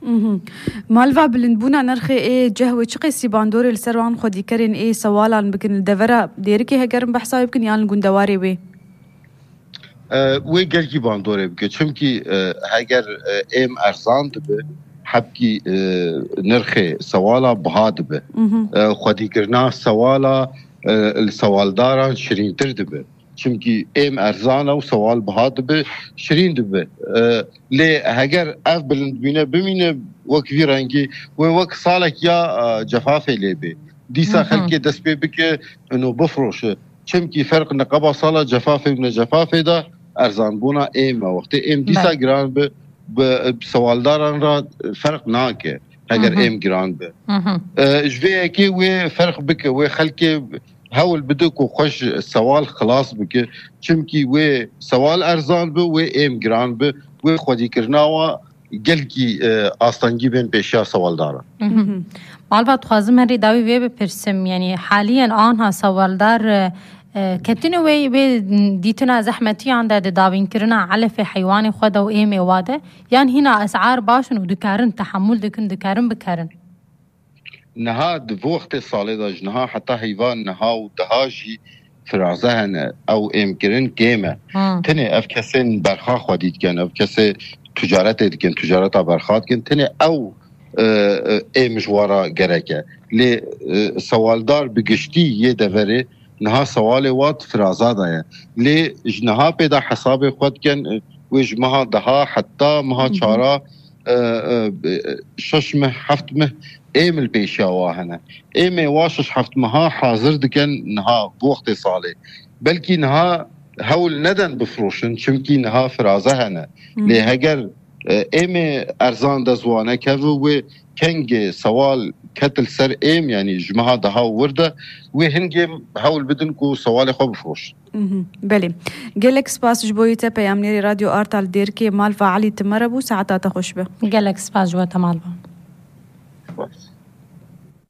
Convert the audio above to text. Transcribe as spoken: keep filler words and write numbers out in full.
مالفا بلندبونا نرخي ايه جهوي چقي سيبان دوري السروان خودي كرين ايه سوالان بكن الدورة ديركي هكرم بحثا يمكن يعني نقول دواري بي أه وي قلقي باندوري بكي چمكي أه هاگر أه ايم ارزان دبه حبكي أه نرخي سوالا بها دبه أه خودي كرنا سوالا أه السوالداران شرين تر دبه چمكي ايم ارزانه و سوال بها دبه شرين دبه أه لي هاگر اف بلندبينه بمينه وك في رنگي وك صالك يا جفافي ليبي ديسا خلقي دس بي بكي انه بفروشه چمكي فرق نقبا صالة جفافي من جفافي دا ارزان بونا ايما وقت ايم ديسا جران ب بسوالداران را فرق ناكي هاگر ايم جران ب جوه اكي وي فرق بكي وي خلقي هول بدك وخش السوال خلاص بك چمكي وي سوال ارزان ب وي ايم جران ب وي خودي كرناوا گلکی آستانگی بین پیشیا سوال داره. مالبات خوازم هری داوی وی بپرسم یعنی حالیاً آنها سوالدار کتنو وی وی دیتنا زحمتی آن ده داوین کرنا علف حیوان خود و ایم واده یعنی هنا اسعار باشن و دکارن تحمل دکن دکارن بکارن. نها دو وقت سالی داج نها حتی حیوان نها و دهاجی فرازهن او ایم کرن کیمه. تنه اف کسین برخا خودید کن اف کسی تجارت دکن تجارت برخات کن تنه او ای مجوارا گرکه لی سوالدار بگشتی یه دوره نها سوال وات فرازاده یه لی جنها پیدا حساب خود کن ویج مها دها حتی مها چارا شش مه هفت مه ایم البیشیا واهنه ایم واشش هفت مها حاضر دکن نها بوقت ساله بلکی نها هول ندن بفروشن چمکی نها فرازه هنه لی هگر ایم ارزان دزوانه که و کنگ سوال کتل سر ایم یعنی جمعه دها ورده و هنگی هول بدن کو سوال خوب بفروش بله گلک سپاس جبوی تا پیامنیری رادیو آرتال دیر که مالفا علی تمربو ساعتا تخوش به گلک سپاس جوا تمالبا